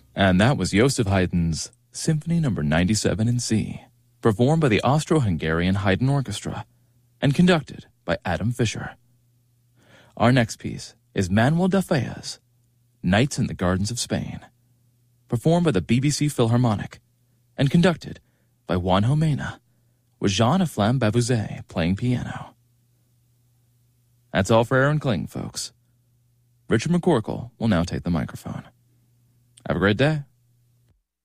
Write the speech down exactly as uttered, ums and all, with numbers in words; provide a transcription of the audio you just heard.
And that was Joseph Haydn's Symphony Number ninety-seven in C, performed by the Austro-Hungarian Haydn Orchestra and conducted by Adam Fischer. Our next piece is Manuel de Falla's Nights in the Gardens of Spain, performed by the B B C Philharmonic and conducted by Juanjo Mena, with Jean Aflam Bavuzet playing piano. That's all for Aaron Kling, folks. Richard McCorkle will now take the microphone. Have a great day.